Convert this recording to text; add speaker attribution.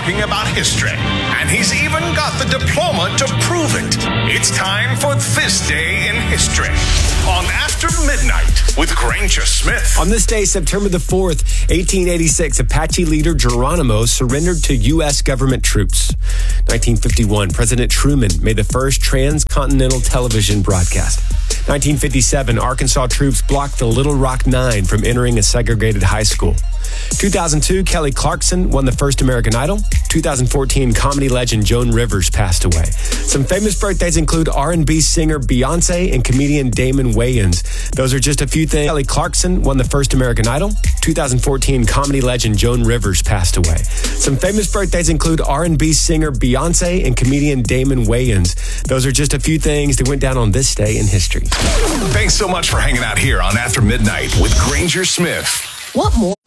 Speaker 1: talking about history. And he's even got the diploma to prove it. It's time for This Day in History on After Midnight with Granger Smith.
Speaker 2: On this day, September the 4th, 1886, Apache leader Geronimo surrendered to U.S. government troops. 1951, President Truman made the first transcontinental television broadcast. 1957, Arkansas troops blocked the Little Rock Nine from entering a segregated high school. 2002, Kelly Clarkson won the first American Idol. 2014, comedy legend Joan Rivers passed away. Some famous birthdays include R&B singer Beyonce and comedian Damon Wayans. Those are just a few things. Kelly Clarkson won the first American Idol. 2014, comedy legend Joan Rivers passed away. Some famous birthdays include R&B singer Beyonce and comedian Damon Wayans. Those are just a few things that went down on this day in history.
Speaker 1: Thanks so much for hanging out here on After Midnight with Granger Smith.
Speaker 3: Want more?